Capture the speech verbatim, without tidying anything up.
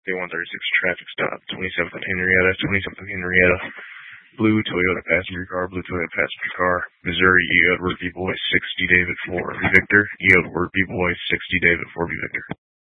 Day one thirty-six traffic stop, twenty-seventh and Henrietta, twenty-seventh and Henrietta. Blue Toyota passenger car, blue Toyota passenger car. Missouri, E. Edward B. Boy, sixty David four V Victor. E. Edward B. Boy, sixty David four V Victor.